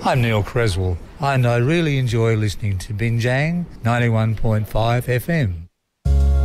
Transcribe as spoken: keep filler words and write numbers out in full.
I'm Neil Creswell, and I really enjoy listening to Binjang ninety-one point five F M.